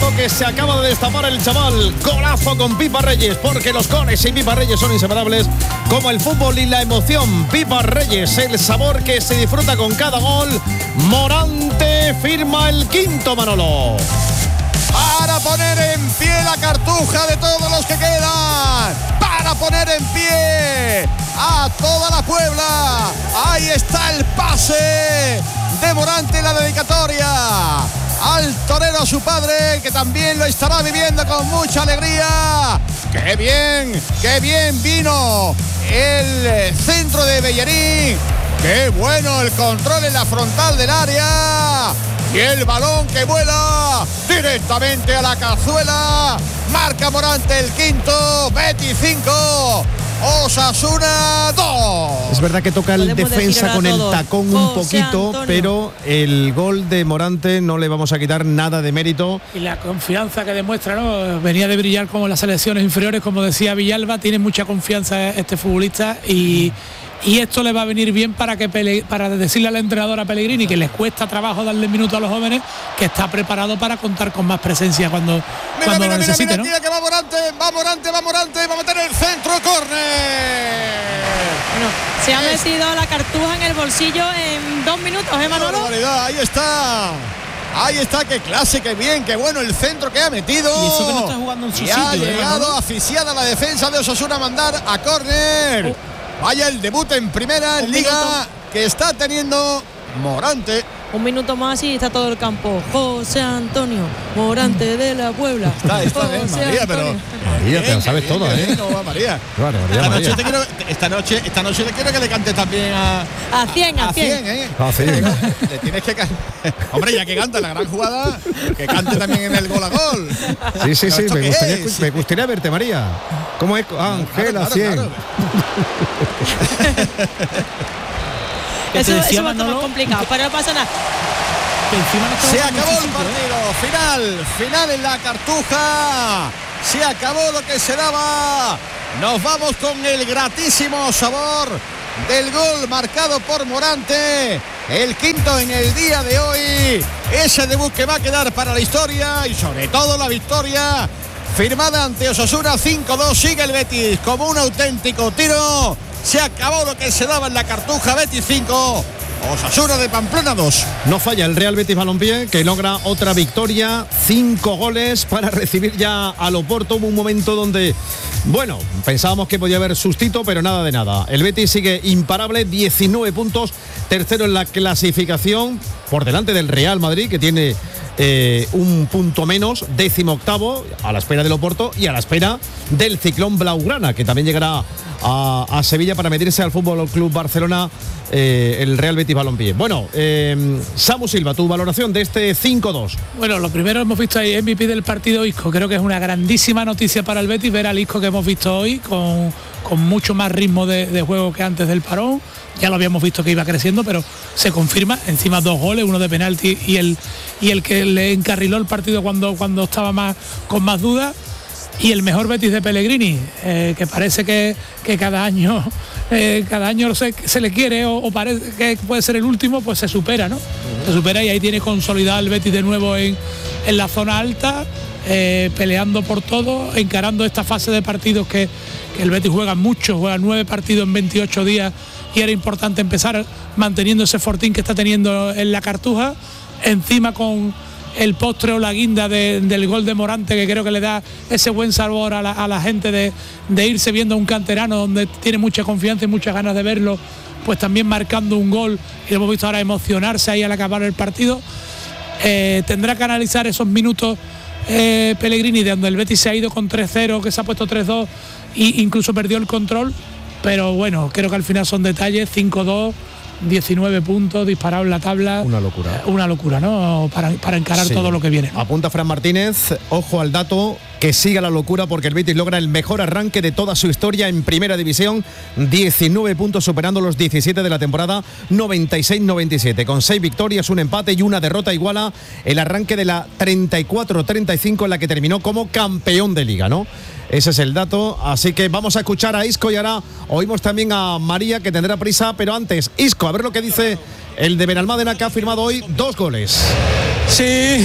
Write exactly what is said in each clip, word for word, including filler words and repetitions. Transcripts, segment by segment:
golazo que se acaba de destapar el chaval. Golazo con Pipa Reyes, porque los goles y Pipa Reyes son inseparables, como el fútbol y la emoción. Pipa Reyes, el sabor que se disfruta con cada gol. Morante firma el quinto, Manolo. Para poner en pie la cartuja de todos los que quedan. Para poner en pie a toda la Puebla. Ahí está el pase de Morante en la dedicatoria al torero, a su padre, que también lo estará viviendo con mucha alegría. ¡Qué bien! ¡Qué bien vino el centro de Bellerín! ¡Qué bueno el control en la frontal del área! Y el balón que vuela directamente a la cazuela. Marca Morante el quinto. Betis cinco. Osasuna dos. Es verdad que toca el defensa con el tacón un poquito, Antonio. pero el gol de Morante no le vamos a quitar nada de mérito. Y la confianza que demuestra, ¿no? Venía de brillar como en las selecciones inferiores, como decía Villalba, tiene mucha confianza este futbolista y, y esto le va a venir bien para que Pele, para decirle al entrenador, a Pellegrini, que les cuesta trabajo darle minutos a los jóvenes, que está preparado para contar con más presencia cuando, Mira, cuando mira, lo mira, necesite, mira, ¿no? mira que va Morante, va Morante, va Morante, va a meter el centro, córner. Bueno, se ha metido la cartuja en el bolsillo en dos minutos, ¿eh, Manolo? Barbaridad, ahí está. Ahí está, qué clase, qué bien, qué bueno el centro que ha metido. Y eso que no está jugando en su y sitio, ha ¿eh, llegado Manolo? asfixiada la defensa de Osasuna a mandar a córner. Oh. Vaya el debut en primera Un liga minuto. que está teniendo Morante. Un minuto más y está todo el campo. José Antonio Morante de la Puebla. Está, está bien, José María, pero Antonio. María, te lo sabes Bien, todo, bien, ¿eh? ¿cómo va, María? Claro, María, Esta María. noche, te quiero, esta noche, esta noche te quiero que le cantes también a A cien, a cien. ¿eh? Ah, sí. Le tienes que can- Hombre, ya que canta en la gran jugada, que cante también en el gol a gol. Sí, sí, sí, ¿Esto me qué gustaría, es? me gustaría verte, María. ¿Cómo es? Ah, Ángela, Claro, cien. claro, Que te Eso, decía eso va a estar más Manolo, complicado, pero no pasa nada. que encima no está Se jugando en acabó su el sitio, ¿eh? partido, final, final en la Cartuja. Se acabó lo que se daba. Nos vamos con el gratísimo sabor del gol marcado por Morante, el quinto en el día de hoy. Ese debut que va a quedar para la historia y sobre todo la victoria firmada ante Osasuna cinco dos. Sigue el Betis como un auténtico tiro. Se acabó lo que se daba en la Cartuja. Betis cinco, Osasuna de Pamplona dos. No falla el Real Betis Balompié, que logra otra victoria, cinco goles para recibir ya al Oporto. Hubo un momento donde, bueno, pensábamos que podía haber sustito, pero nada de nada. El Betis sigue imparable, diecinueve puntos, tercero en la clasificación, por delante del Real Madrid, que tiene eh, un punto menos, décimo octavo, a la espera del Oporto y a la espera del Ciclón Blaugrana, que también llegará a, a Sevilla para medirse al Fútbol Club Barcelona, eh, el Real Betis Balompié. Bueno, eh, Samu Silva, tu valoración de este cinco dos. Bueno, lo primero hemos visto ahí M V P del partido Isco. Creo que es una grandísima noticia para el Betis ver al Isco que hemos visto hoy con, con mucho más ritmo de, de juego que antes del parón. Ya lo habíamos visto que iba creciendo, pero se confirma. Encima dos goles, uno de penalti y el, y el que le encarriló el partido cuando, cuando estaba más con más dudas. Y el mejor Betis de Pellegrini, eh, que parece que, que cada año eh, cada año se, se le quiere o, o parece que puede ser el último, pues se supera, ¿no? Uh-huh. Se supera y ahí tiene consolidado el Betis de nuevo en, en la zona alta, eh, peleando por todo, encarando esta fase de partidos que, que el Betis juega mucho, juega nueve partidos en veintiocho días y era importante empezar manteniendo ese fortín que está teniendo en la Cartuja, encima con el postre o la guinda de, del gol de Morante, que creo que le da ese buen sabor a la, a la gente de, de irse viendo a un canterano donde tiene mucha confianza y muchas ganas de verlo, pues también marcando un gol, y hemos visto ahora emocionarse ahí al acabar el partido. Eh, tendrá que analizar esos minutos eh, Pellegrini, de donde el Betis se ha ido con tres cero, que se ha puesto tres dos e incluso perdió el control, pero bueno, creo que al final son detalles. Cinco dos, diecinueve puntos, disparado en la tabla. Una locura. Una locura, ¿no? Para, para encarar sí. todo lo que viene, ¿no? Apunta Fran Martínez, ojo al dato, que siga la locura porque el Betis logra el mejor arranque de toda su historia en Primera División, diecinueve puntos superando los diecisiete de la temporada noventa y seis noventa y siete, con seis victorias, un empate y una derrota iguala el arranque de la treinta y cuatro treinta y cinco en la que terminó como campeón de Liga, ¿no? Ese es el dato, así que vamos a escuchar a Isco y ahora oímos también a María, que tendrá prisa, pero antes, Isco, a ver lo que dice el de Benalmádena, que ha firmado hoy dos goles. Sí,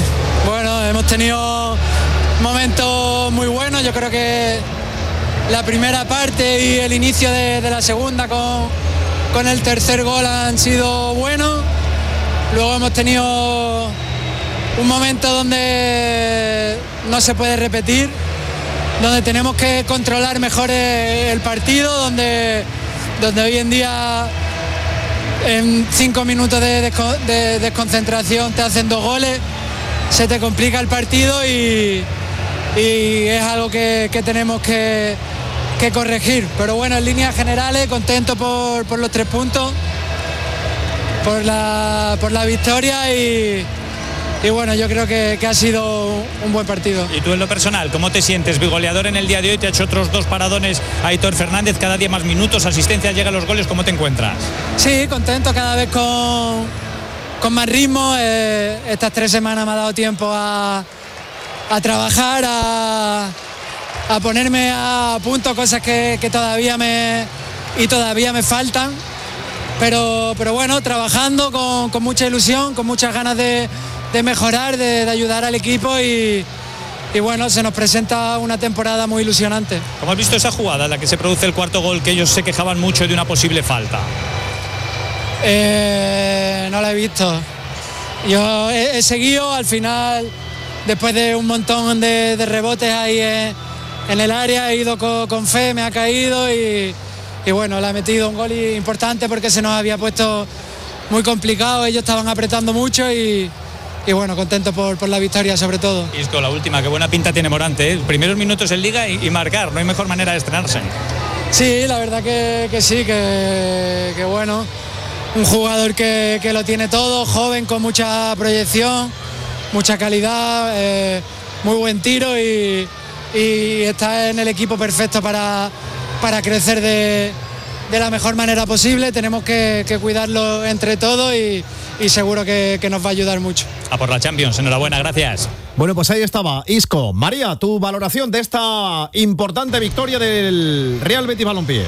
Bueno, hemos tenido momentos muy buenos. Yo creo que la primera parte y el inicio de, de la segunda con, con el tercer gol han sido buenos. Luego hemos tenido un momento donde no se puede repetir, donde tenemos que controlar mejor el partido, donde, donde hoy en día en cinco minutos de, desco- de desconcentración te hacen dos goles, se te complica el partido y, y es algo que, que tenemos que, que corregir. Pero bueno, en líneas generales, contento por, por los tres puntos, por la, por la victoria y... Y bueno, yo creo que, que ha sido un buen partido. Y tú en lo personal, ¿cómo te sientes? Bigoleador en el día de hoy, te ha hecho otros dos paradones Aitor Fernández, cada día más minutos, asistencia, llegan los goles, ¿cómo te encuentras? Sí, contento, cada vez con, con más ritmo. Eh, estas tres semanas me ha dado tiempo a, a trabajar, a, a ponerme a punto cosas que, que todavía me y todavía me faltan. Pero, pero bueno, trabajando con, con mucha ilusión, con muchas ganas de de mejorar, de, de ayudar al equipo y, y bueno, se nos presenta una temporada muy ilusionante. ¿Cómo has visto esa jugada en la que se produce el cuarto gol, que ellos se quejaban mucho de una posible falta? Eh, no la he visto. Yo he, he seguido, al final, después de un montón de, de rebotes ahí en, en el área, he ido con, con fe, me ha caído y, y bueno, le ha metido un gol importante porque se nos había puesto muy complicado, ellos estaban apretando mucho y Y bueno, contento por, por la victoria sobre todo. Isco, la última, qué buena pinta tiene Morante, ¿eh? Primeros minutos en Liga y, y marcar, no hay mejor manera de estrenarse. Sí, la verdad que, que sí, que, que bueno, un jugador que, que lo tiene todo, joven, con mucha proyección, mucha calidad, eh, muy buen tiro y, y está en el equipo perfecto para, para crecer de, de la mejor manera posible. Tenemos que, que cuidarlo entre todos y, y seguro que, que nos va a ayudar mucho. A por la Champions, enhorabuena, gracias. Bueno, pues ahí estaba Isco. María, tu valoración de esta importante victoria del Real Betis Balompié.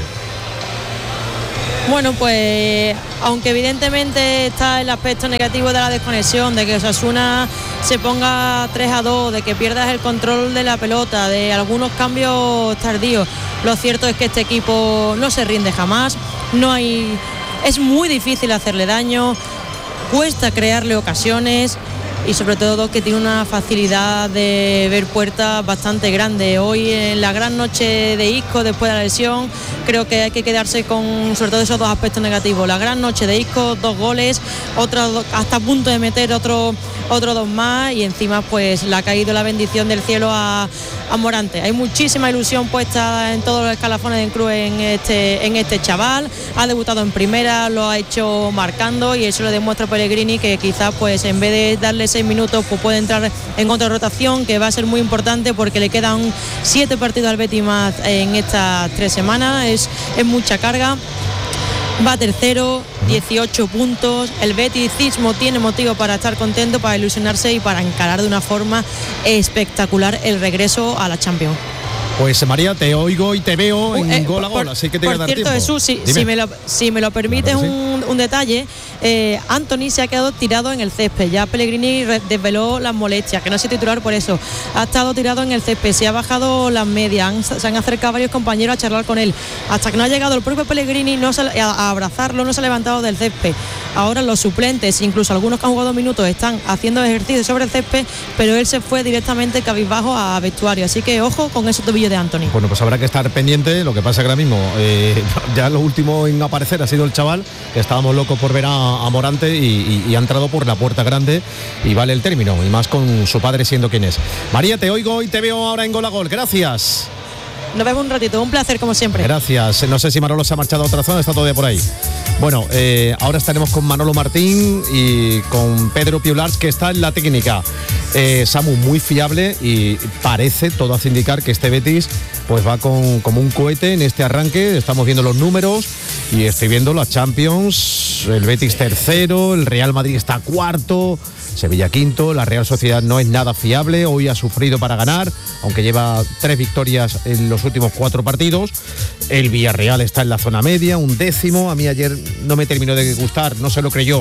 Bueno, pues aunque evidentemente está el aspecto negativo de la desconexión, de que Osasuna se ponga tres a dos, de que pierdas el control de la pelota, de algunos cambios tardíos, lo cierto es que este equipo no se rinde jamás, no hay, es muy difícil hacerle daño, cuesta crearle ocasiones y sobre todo que tiene una facilidad de ver puertas bastante grande. Hoy en la gran noche de Isco después de la lesión creo que hay que quedarse con sobre todo esos dos aspectos negativos. La gran noche de Isco, dos goles, otro hasta a punto de meter otro otro dos más y encima pues le ha caído la bendición del cielo a, a Morante. Hay muchísima ilusión puesta en todos los escalafones del club en este, en este chaval. Ha debutado en primera, lo ha hecho marcando y eso le demuestra a Pellegrini que quizás pues en vez de darle seis minutos pues puede entrar en otra rotación, que va a ser muy importante porque le quedan siete partidos al Betis más en estas tres semanas. Es, es mucha carga. Va tercero, dieciocho puntos. El beticismo tiene motivo para estar contento, para ilusionarse y para encarar de una forma espectacular el regreso a la Champions. Pues María, te oigo y te veo en eh, gol a gol, por, así que te voy a dar cierto, tiempo. Jesús, si, si, me lo, si me lo permites claro sí. un, un detalle, eh, Anthony se ha quedado tirado en el césped. Ya Pellegrini desveló las molestias, que no es titular por eso. Ha estado tirado en el césped, se ha bajado las medias, han, se han acercado varios compañeros a charlar con él. Hasta que no ha llegado el propio Pellegrini no se, a, a abrazarlo, no se ha levantado del césped. Ahora los suplentes, incluso algunos que han jugado minutos, están haciendo ejercicio sobre el césped, pero él se fue directamente cabizbajo a vestuario. Así que ojo con esos tobillos de Anthony. Bueno, pues habrá que estar pendiente. Lo que pasa que ahora mismo eh, ya lo último en aparecer ha sido el chaval, que estábamos locos por ver a, a Morante y, y, y ha entrado por la puerta grande y vale el término, y más con su padre siendo quien es. María, te oigo y te veo ahora en Gol a Gol. Gracias. Nos vemos un ratito, un placer como siempre. Gracias. No sé si Manolo se ha marchado a otra zona, está todavía por ahí. Bueno, eh, ahora estaremos con Manolo Martín y con Pedro Piulars, que está en la técnica. Eh, Samu, muy fiable y parece, todo hace indicar que este Betis pues va con, como un cohete en este arranque. Estamos viendo los números y estoy viendo la Champions, el Betis tercero, el Real Madrid está cuarto, Sevilla quinto, la Real Sociedad no es nada fiable, hoy ha sufrido para ganar, aunque lleva tres victorias en los últimos cuatro partidos. El Villarreal está en la zona media, un décimo. A mí ayer no me terminó de gustar, no se lo creyó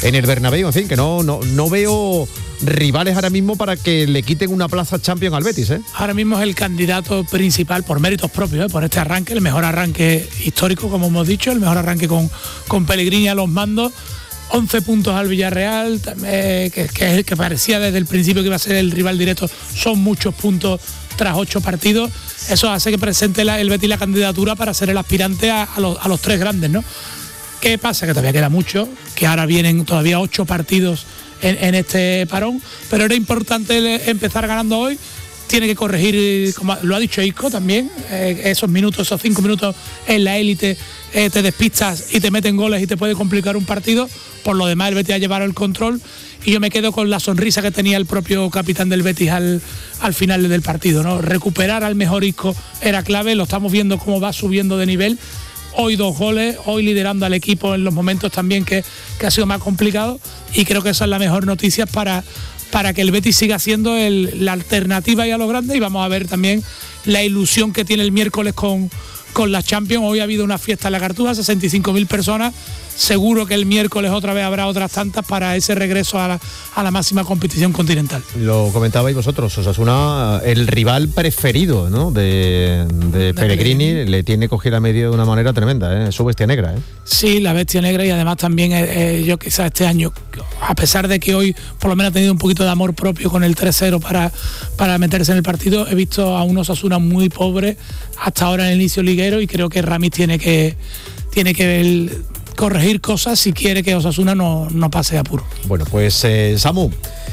en el Bernabéu. En fin, que no, no, no veo rivales ahora mismo para que le quiten una plaza Champions al Betis, ¿eh? Ahora mismo es el candidato principal por méritos propios, ¿eh? Por este arranque, el mejor arranque histórico, como hemos dicho, el mejor arranque con, con Pellegrini a los mandos. once puntos al Villarreal, eh, que, que, que parecía desde el principio que iba a ser el rival directo. Son muchos puntos tras ocho partidos. Eso hace que presente la, el Betis la candidatura para ser el aspirante a, a, los, a los tres grandes, ¿no? ¿Qué pasa? Que todavía queda mucho, que ahora vienen todavía ocho partidos en, en este parón, pero era importante empezar ganando hoy. Tiene que corregir, como lo ha dicho Isco también, eh, esos minutos, esos cinco minutos en la élite, eh, te despistas y te meten goles y te puede complicar un partido. Por lo demás, el Betis ha llevado el control y yo me quedo con la sonrisa que tenía el propio capitán del Betis al, al final del partido, ¿no? Recuperar al mejor Isco era clave, lo estamos viendo cómo va subiendo de nivel. Hoy dos goles, hoy liderando al equipo en los momentos también que, que ha sido más complicado, y creo que esa es la mejor noticia para... para que el Betis siga siendo el, la alternativa y a lo grande, y vamos a ver también la ilusión que tiene el miércoles con, con la Champions. Hoy ha habido una fiesta en la Cartuja, sesenta y cinco mil personas, seguro que el miércoles otra vez habrá otras tantas para ese regreso a la, a la máxima competición continental. Lo comentabais vosotros, Osasuna, el rival preferido, ¿no? de, de, de Pellegrini, Pellegrini, le tiene cogida a medio de una manera tremenda, ¿eh? Su bestia negra, ¿eh? Sí, la bestia negra, y además también eh, yo quizás este año, a pesar de que hoy por lo menos ha tenido un poquito de amor propio con el tres cero para, para meterse en el partido, he visto a un Osasuna muy pobre hasta ahora en el inicio liguero, y creo que Ramis tiene que, tiene que el, corregir cosas si quiere que Osasuna no, no pase apuro. Bueno, pues eh, Samu,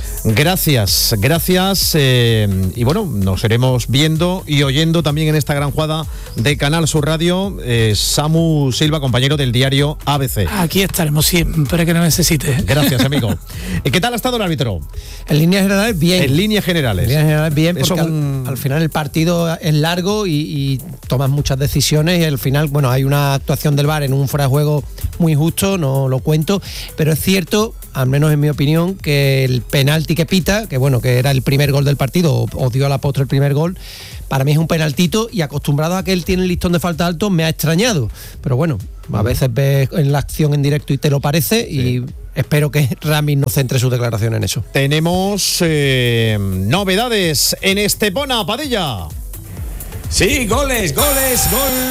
gracias, gracias eh, y bueno, nos iremos viendo y oyendo también en esta gran jugada de Canal Sur Radio. eh, Samu Silva, compañero del diario A B C. Aquí estaremos siempre que nos necesite. Gracias, amigo. ¿Qué tal ha estado el árbitro? En líneas generales, bien. En líneas generales. En líneas generales, bien, porque Eso, al, al final el partido es largo y, y tomas muchas decisiones, y al final, bueno, hay una actuación del V A R en un fuera de juego muy justo, no lo cuento, pero es cierto, al menos en mi opinión, que el penalti que pita, que bueno, que era el primer gol del partido, o, o dio a la postre el primer gol, para mí es un penaltito, y acostumbrado a que él tiene el listón de falta alto, me ha extrañado. Pero bueno, a veces ves en la acción en directo y te lo parece, sí. Y espero que Ramis no centre su declaración en eso. Tenemos eh, novedades en Estepona, Padilla. Sí, goles, goles,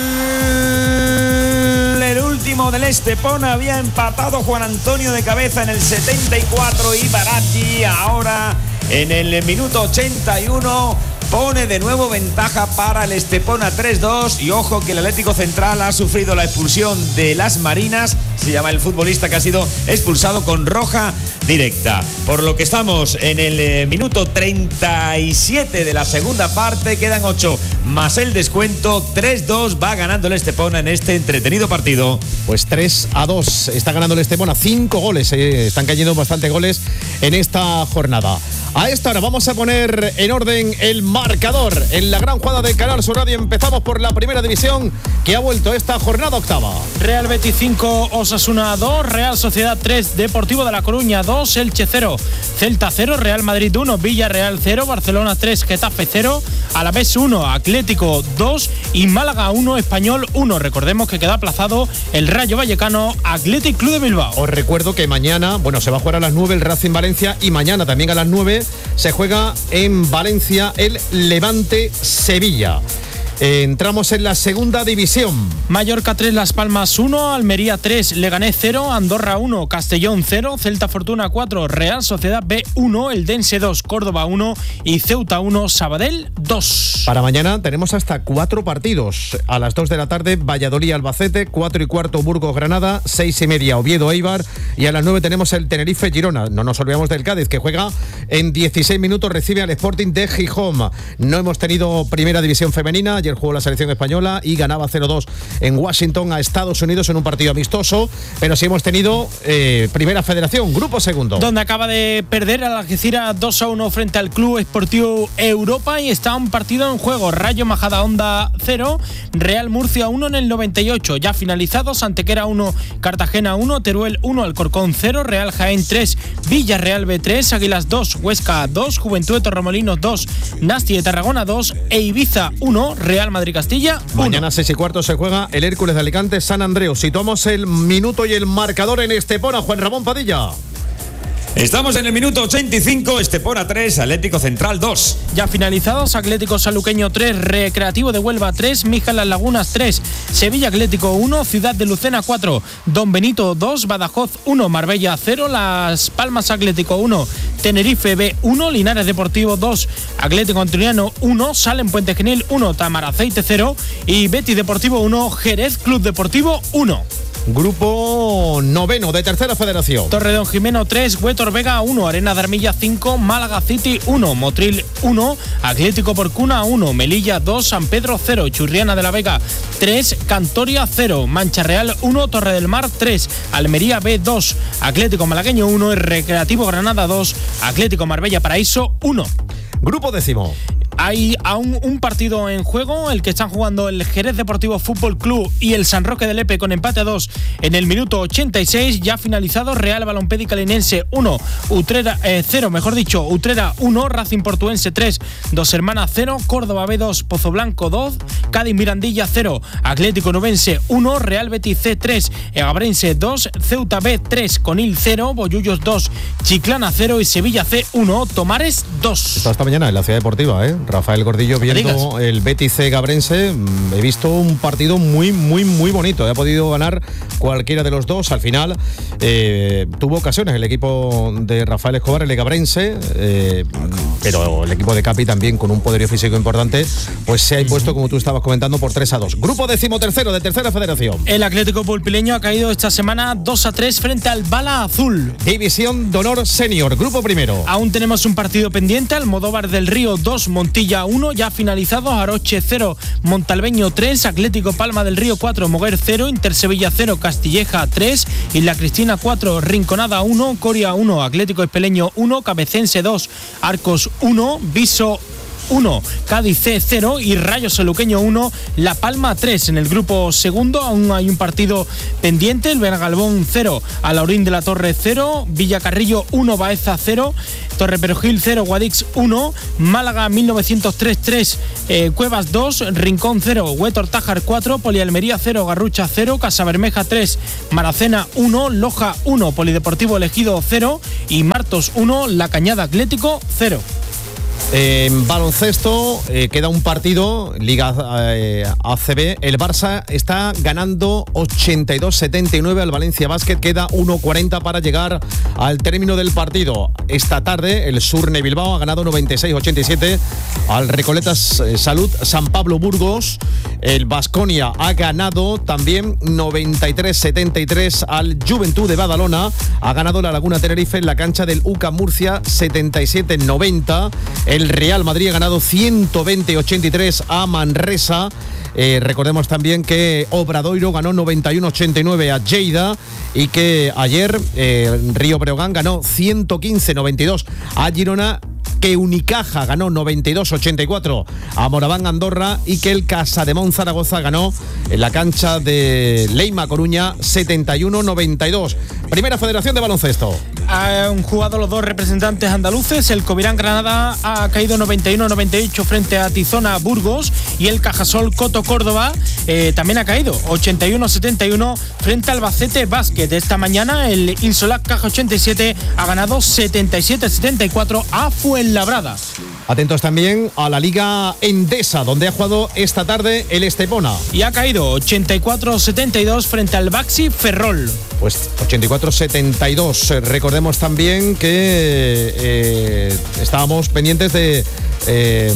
gol. El último del Estepona, había empatado Juan Antonio de cabeza en el setenta y cuatro, y Baratti ahora en el minuto ochenta y uno pone de nuevo ventaja para el Estepona tres dos. Y ojo que el Atlético Central ha sufrido la expulsión de Las Marinas, se llama el futbolista que ha sido expulsado con roja directa. Por lo que estamos en el eh, minuto treinta y siete de la segunda parte, quedan ocho más el descuento. Tres dos va ganando el Estepona en este entretenido partido. Pues tres a dos está ganando el Estepona, cinco goles, eh, están cayendo bastante goles en esta jornada. A esta hora vamos a poner en orden el marcador en la gran jugada de Canal Sur Radio. Empezamos por la primera división, que ha vuelto esta jornada octava. Real Betis cinco, Osasuna dos, Real Sociedad tres, Deportivo de La Coruña dos, Elche cero, Celta cero, Real Madrid uno, Villarreal cero, Barcelona tres, Getafe cero, Alavés uno, Atlético dos y Málaga uno, Español uno. Recordemos que queda aplazado el Rayo Vallecano Athletic Club de Bilbao. Os recuerdo que mañana, bueno, se va a jugar a las nueve el Racing Valencia, y mañana también a las nueve se juega en Valencia el Levante Sevilla. Eh, entramos en la segunda división. Mallorca tres, Las Palmas uno, Almería tres, Leganés cero, Andorra uno, Castellón cero, Celta Fortuna cuatro, Real Sociedad B uno, Eldense dos, Córdoba uno y Ceuta uno, Sabadell dos. Para mañana tenemos hasta cuatro partidos. A las dos de la tarde, Valladolid Albacete, cuatro y cuarto Burgos Granada, seis y media Oviedo Eibar, y a las nueve tenemos el Tenerife Girona. No nos olvidamos del Cádiz, que juega en dieciséis minutos, recibe al Sporting de Gijón. No hemos tenido primera división femenina. Ayer jugó la selección española y ganaba cero dos en Washington a Estados Unidos en un partido amistoso, pero sí hemos tenido eh, primera federación, grupo segundo, donde acaba de perder al Algeciras dos a uno frente al Club Esportivo Europa, y está un partido en juego. Rayo Majadahonda cero, Real Murcia uno en el noventa y ocho, ya finalizados: Antequera uno, Cartagena uno, Teruel uno, Alcorcón cero, Real Jaén tres, Villarreal B tres, Águilas dos, Huesca dos, Juventud de Torremolinos dos, Nasti de Tarragona dos e Ibiza uno, Real Madrid Castilla uno. Mañana seis y cuarto se juega el Hércules de Alicante San Andreu. Situamos el minuto y el marcador en Estepona. Juan Ramón Padilla. Estamos en el minuto ochenta y cinco, Estepona tres, Atlético Central dos. Ya finalizados, Atlético Saluqueño tres, Recreativo de Huelva tres, Mijas Las Lagunas tres, Sevilla Atlético uno, Ciudad de Lucena cuatro, Don Benito dos, Badajoz uno, Marbella cero, Las Palmas Atlético uno, Tenerife B uno, Linares Deportivo dos, Atlético Antoniano uno, Salem Puente Genil uno, Tamaraceite cero y Betis Deportivo uno, Jerez Club Deportivo uno. Grupo noveno de Tercera Federación. Torredón Jimeno tres, Huetor Vega uno, Arena de Armilla cinco, Málaga City uno, Motril uno, Atlético Porcuna uno, Melilla dos, San Pedro cero, Churriana de la Vega tres, Cantoria cero, Mancha Real uno, Torre del Mar tres, Almería B dos, Atlético Malagueño uno, Recreativo Granada dos, Atlético Marbella Paraíso uno. Grupo décimo. Hay aún un partido en juego, el que están jugando el Jerez Deportivo Fútbol Club y el San Roque de Lepe con empate a dos en el minuto ochenta y seis, ya finalizado. Real Balompédica Linense uno, Utrera eh, cero, mejor dicho, Utrera uno, Racing Portuense tres, Dos Hermanas cero, Córdoba B dos, Pozo Blanco dos, Cádiz Mirandilla cero, Atlético Nubense uno, Real Betis C tres, Egabrense dos, Ceuta B tres, Conil cero, Bollullos dos, Chiclana cero y Sevilla C uno, Tomares dos. Está esta mañana en la Ciudad Deportiva, ¿eh? Rafael Gordillo viendo el Betis C Gabrense. He visto un partido muy, muy, muy bonito. Ha podido ganar cualquiera de los dos. Al final eh, tuvo ocasiones el equipo de Rafael Escobar, el Gabrense, eh, pero el equipo de Capi también con un poderío físico importante, pues se ha impuesto, como tú estabas comentando, por tres a dos. Grupo decimotercero de Tercera Federación. El Atlético Pulpileño ha caído esta semana dos a tres frente al Bala Azul. División de Honor Senior, grupo primero. Aún tenemos un partido pendiente. Almodóvar del Río dos, Montilla uno, ya finalizado. Aroche cero, Montalbeño tres, Atlético Palma del Río cuatro, Moguer cero, Intersevilla cero, Castilleja tres, Isla Cristina cuatro, Rinconada uno, Coria uno, Atlético Espeleño uno, Cabecense dos, Arcos uno, Viso uno, Cádiz C cero y Rayo Saluqueño uno, La Palma tres. En el grupo segundo aún hay un partido pendiente, el Benagalbón cero, Alaurín de la Torre cero, Villacarrillo uno, Baeza cero, Torreperojil cero, Guadix uno, Málaga mil novecientos tres tres, eh, Cuevas dos, Rincón cero, Huetor Tájar cuatro, Polialmería cero, Garrucha cero, Casabermeja tres, Maracena uno, Loja uno, Polideportivo Elegido cero y Martos uno, La Cañada Atlético cero. En baloncesto eh, queda un partido, Liga eh, A C B. El Barça está ganando ochenta y dos setenta y nueve al Valencia Basket. Queda uno cuarenta para llegar al término del partido. Esta tarde el Surne Bilbao ha ganado noventa y seis ochenta y siete al Recoletas Salud San Pablo Burgos. El Baskonia ha ganado también noventa y tres setenta y tres al Juventud de Badalona. Ha ganado la Laguna Tenerife en la cancha del U C A Murcia setenta y siete noventa. El Real Madrid ha ganado ciento veinte ochenta y tres a Manresa. Eh, recordemos también que Obradoiro ganó noventa y uno ochenta y nueve a Lleida y que ayer eh, Río Breogán ganó ciento quince noventa y dos a Girona, que Unicaja ganó noventa y dos ochenta y cuatro a Moraván Andorra y que el Casademón Zaragoza ganó en la cancha de Leima Coruña setenta y uno noventa y dos. Primera Federación de Baloncesto. Han jugado los dos representantes andaluces. El Covirán Granada ha caído noventa y uno noventa y ocho frente a Tizona Burgos y el Cajasol Coto Córdoba eh, también ha caído ochenta y uno setenta y uno frente al Albacete Basket. Esta mañana el Insolac Caja ochenta y siete ha ganado setenta y siete setenta y cuatro a Fuenlabrada. Atentos también a la Liga Endesa, donde ha jugado esta tarde el Estepona. Y ha caído ochenta y cuatro setenta y dos frente al Baxi Ferrol. Pues ochenta y cuatro setenta y dos. Recordemos también que eh, estábamos pendientes de eh,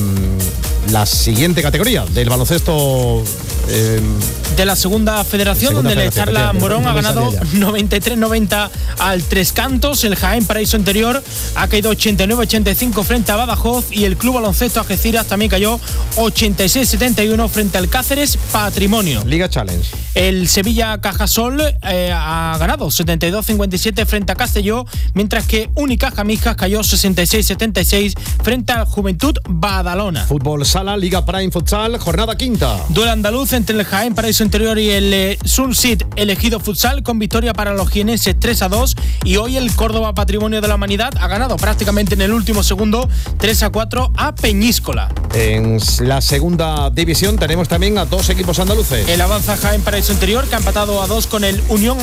la siguiente categoría del baloncesto. Eh, de la segunda federación, segunda donde federación, el Charla Morón no ha ganado noventa y tres noventa al Tres Cantos. El Jaén Paraíso Interior ha caído ochenta y nueve ochenta y cinco frente a Badajoz y el Club Baloncesto Algeciras también cayó ochenta y seis setenta y uno frente al Cáceres Patrimonio. Liga Challenge. El Sevilla Cajasol eh, ha ganado setenta y dos cincuenta y siete frente a Castelló, mientras que Unicaja Mijas cayó sesenta y seis setenta y seis frente al Juventud Badalona. Fútbol Sala, Liga Prime Futsal, jornada quinta. Duelo andaluz entre el Jaén Paraíso Interior y el eh, Sunsit Elegido Futsal, con victoria para los jienenses tres a dos, y hoy el Córdoba Patrimonio de la Humanidad ha ganado prácticamente en el último segundo tres a cuatro a Peñíscola. En la segunda división tenemos también a dos equipos andaluces. El Avanza Jaén Paraíso Interior, que ha empatado a dos con el Unión África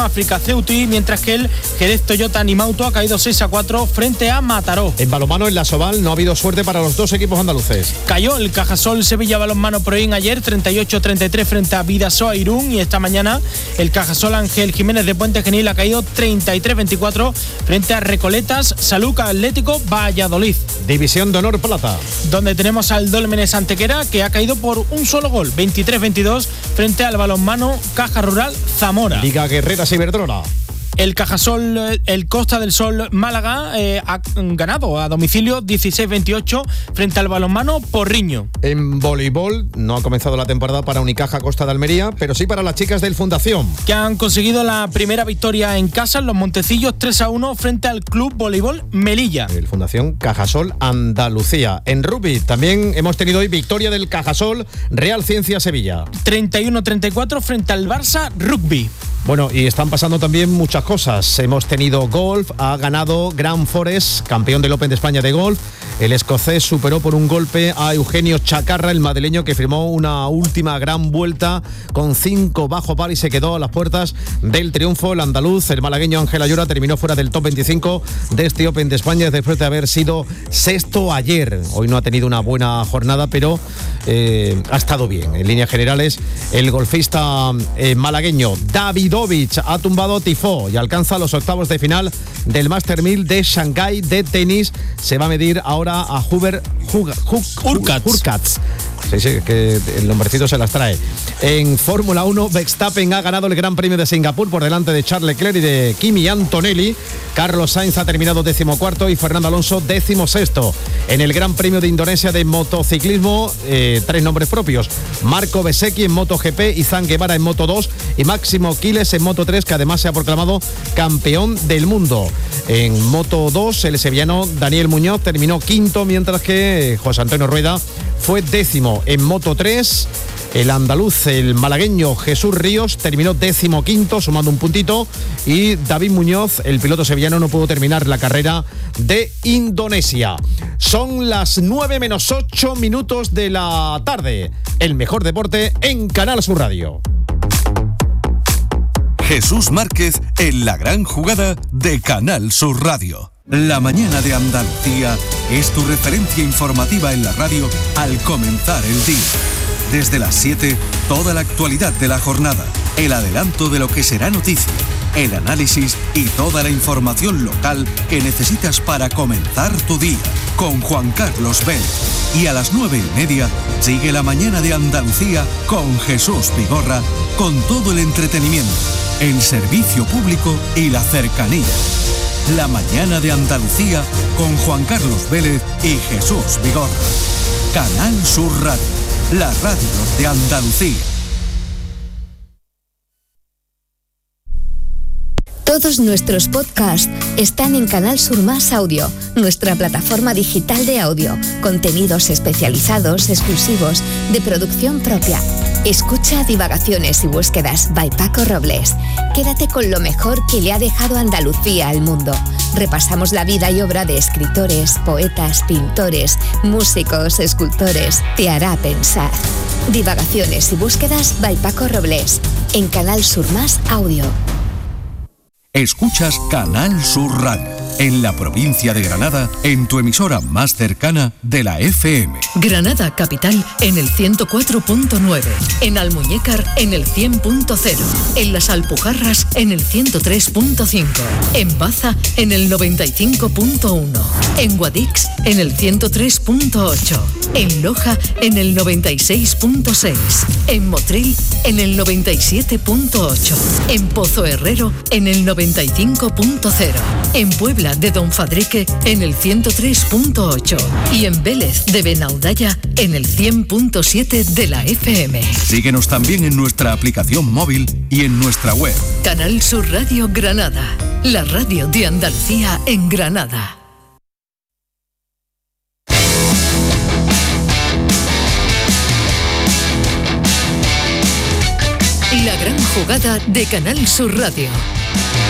Ceuti, mientras que el Jerez Toyota Nimauto ha caído seis a cuatro frente a Mataró. En balonmano en la Soval no ha habido suerte para los dos equipos andaluces. Cayó el Cajasol Sevilla Balonmano Proin ayer treinta y ocho a treinta y tres frente a Vidasoa Irún, y esta mañana el Cajasol Ángel Jiménez de Puente Genil ha caído treinta y tres a veinticuatro frente a Recoletas Saluca Atlético Valladolid. División de Honor Plata, donde tenemos al Dólmenes Antequera, que ha caído por un solo gol, veintitrés a veintidós frente al Balonmano Caja Rural Zamora. Liga Guerreras Iberdrola. El Cajasol, el Costa del Sol Málaga eh, ha ganado a domicilio dieciséis a veintiocho frente al Balonmano Porriño. En voleibol no ha comenzado la temporada para Unicaja Costa de Almería, pero sí para las chicas del Fundación, que han conseguido la primera victoria en casa en Los Montecillos tres a uno frente al Club Voleibol Melilla. El Fundación Cajasol Andalucía. En rugby también hemos tenido hoy victoria del Cajasol Real Ciencia Sevilla. treinta y uno a treinta y cuatro frente al Barça Rugby. Bueno, y están pasando también muchas cosas. Hemos tenido golf, ha ganado Gran Forest, campeón del Open de España de golf. El escocés superó por un golpe a Eugenio Chacarra, el madrileño, que firmó una última gran vuelta con cinco bajo par y se quedó a las puertas del triunfo. El andaluz, el malagueño Ángel Ayora, terminó fuera del top veinticinco de este Open de España después de haber sido sexto ayer. Hoy no ha tenido una buena jornada, pero eh, ha estado bien. En líneas generales, el golfista eh, malagueño Davidovich ha tumbado Tifó y alcanza los octavos de final del Master mil de Shanghái de tenis. Se va a medir ahora a Hubert Hurkacz. Sí, sí, que el nombrecito se las trae. En Fórmula uno, Verstappen ha ganado el Gran Premio de Singapur por delante de Charles Leclerc y de Kimi Antonelli. Carlos Sainz ha terminado decimocuarto y Fernando Alonso decimosexto. En el Gran Premio de Indonesia de motociclismo, eh, tres nombres propios: Marco Bezzecchi en MotoGP, Izan Guevara en Moto dos y Máximo Quiles en Moto tres, que además se ha proclamado campeón del mundo. En Moto dos, el sevillano Daniel Muñoz terminó quinto, mientras que José Antonio Rueda fue décimo. En Moto tres, el andaluz, el malagueño Jesús Ríos, terminó décimo quinto, sumando un puntito, y David Muñoz, el piloto sevillano, no pudo terminar la carrera de Indonesia. Son las nueve menos ocho minutos de la tarde. El mejor deporte en Canal Sur Radio. Jesús Márquez en la gran jugada de Canal Sur Radio. La mañana de Andalucía es tu referencia informativa en la radio al comenzar el día. Desde las siete, toda la actualidad de la jornada, el adelanto de lo que será noticia, el análisis y toda la información local que necesitas para comenzar tu día, con Juan Carlos Vélez. Y a las nueve y media, sigue la mañana de Andalucía con Jesús Vigorra, con todo el entretenimiento, el servicio público y la cercanía. La mañana de Andalucía con Juan Carlos Vélez y Jesús Vigorra. Canal Sur Radio, la radio de Andalucía. Todos nuestros podcasts están en Canal Sur Más Audio, nuestra plataforma digital de audio, contenidos especializados, exclusivos, de producción propia. Escucha Divagaciones y Búsquedas by Paco Robles. Quédate con lo mejor que le ha dejado Andalucía al mundo. Repasamos la vida y obra de escritores, poetas, pintores, músicos, escultores. Te hará pensar. Divagaciones y Búsquedas by Paco Robles, en Canal Sur Más Audio. Escuchas Canal Sur Radio, en la provincia de Granada, en tu emisora más cercana de la F M. Granada Capital en el ciento cuatro punto nueve, en Almuñécar en el cien punto cero, en Las Alpujarras en el ciento tres punto cinco, en Baza en el noventa y cinco punto uno, en Guadix en el ciento tres punto ocho, en Loja en el noventa y seis punto seis, en Motril en el noventa y siete punto ocho, en Pozo Herrero en el noventa y cinco punto cero, en Puebla de Don Fadrique en el ciento tres punto ocho y en Vélez de Benaudalla en el cien punto siete de la F M. Síguenos también en nuestra aplicación móvil y en nuestra web. Canal Sur Radio Granada, la radio de Andalucía en Granada. La gran jugada de Canal Sur Radio.